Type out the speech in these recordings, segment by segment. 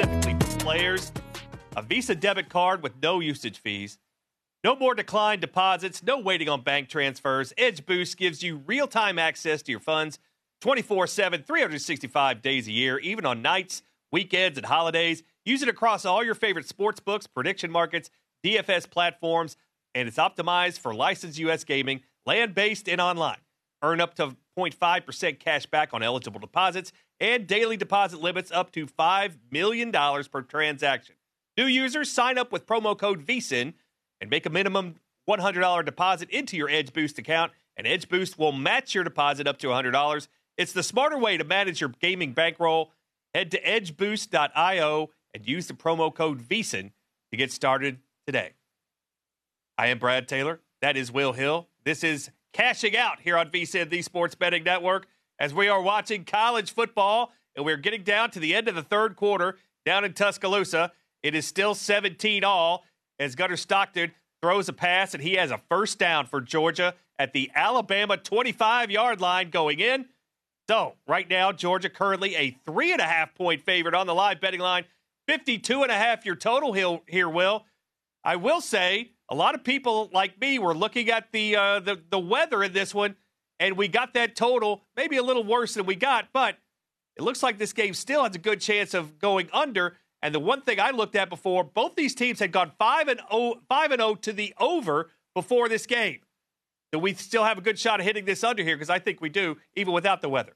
specifically for players. A Visa debit card with no usage fees. No more declined deposits, no waiting on bank transfers. Edge Boost gives you real-time access to your funds 24/7, 365 days a year, even on nights, weekends, and holidays. Use it across all your favorite sports books, prediction markets, DFS platforms, and it's optimized for licensed U.S. gaming, land-based and online. Earn up to 0.5% cash back on eligible deposits and daily deposit limits up to $5 million per transaction. New users sign up with promo code VSIN and make a minimum $100 deposit into your Edge Boost account, and Edge Boost will match your deposit up to $100. It's the smarter way to manage your gaming bankroll. Head to edgeboost.io and use the promo code VSIN to get started today. I am Brad Taylor. That is Will Hill. This is Cashing Out here on VSIN, the Sports Betting Network, as we are watching college football, and we're getting down to the end of the third quarter down in Tuscaloosa. It is still 17-all as Gunnar Stockton throws a pass, and he has a first down for Georgia at the Alabama 25-yard line going in. So, right now, Georgia currently a 3.5-point favorite on the live betting line. 52.5 your total here, Will. I will say, a lot of people like me were looking at the weather in this one, and we got that total maybe a little worse than we got, but it looks like this game still has a good chance of going under. And the one thing I looked at before, both these teams had gone 5-0 to the over before this game. Do we still have a good shot of hitting this under here? Because I think we do, even without the weather.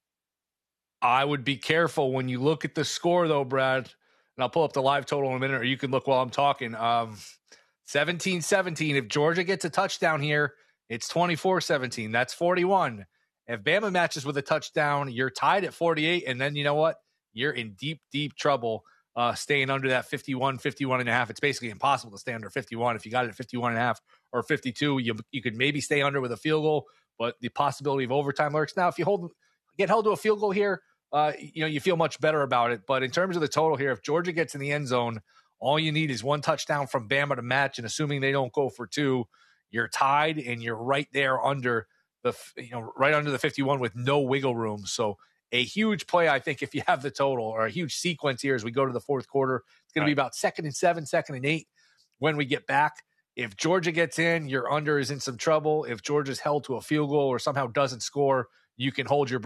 I would be careful when you look at the score, though, Brad. And I'll pull up the live total in a minute, or you can look while I'm talking. 17-17. If Georgia gets a touchdown here, it's 24-17. That's 41. If Bama matches with a touchdown, you're tied at 48. And then you know what? You're in deep, deep trouble. Staying under that 51.5. It's basically impossible to stay under 51. If you got it at 51.5 or 52, you could maybe stay under with a field goal, but the possibility of overtime lurks. Now, if you get held to a field goal here, you feel much better about it. But in terms of the total here, if Georgia gets in the end zone, all you need is one touchdown from Bama to match, and assuming they don't go for two, you're tied and you're right there under right under the 51 with no wiggle room. So a huge play, I think, if you have the total, or a huge sequence here as we go to the fourth quarter. It's going to be about 2nd and 7, 2nd and 8 when we get back. If Georgia gets in, your under is in some trouble. If Georgia's held to a field goal or somehow doesn't score, you can hold your breath.